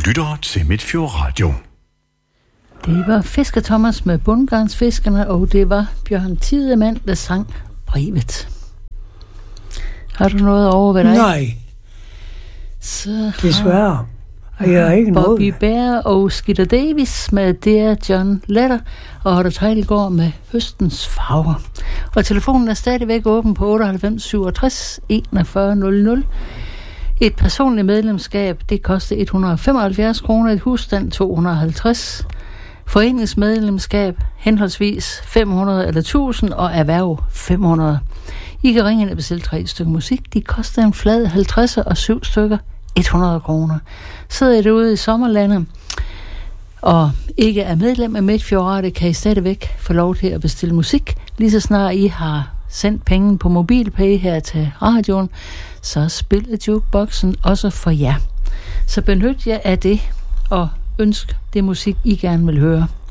lytter til Midtfjord Radio. Det var Fisker Thomas med Bundgarnsfiskerne, og det var Bjørn Tidemand, der sang brevet. Har du noget over ved dig? Nej, Så desværre. Jeg har ikke noget. Bobby Bear og Skitter Davis med Dear John Letter, og Otto Teilgaard med Høstens farver. Og telefonen er stadigvæk åben på 98 67 41 00. Et personligt medlemskab, det koster 175 kroner, et husstand 250. Foreningsmedlemskab henholdsvis 500 eller 1000 og erhverv 500. I kan ringe ind og bestille 3 stykker musik. De koster en flad 50 og 7 stykker 100 kroner. Sidder I derude i sommerlandet og ikke er medlem af Midtfjord Radio, kan I stadigvæk få lov til at bestille musik. Lige så snart I har sendt penge på MobilePay her til radioen, så spiller jukeboxen også for jer. Så benyt jer af det og ønsk det musik, I gerne vil høre.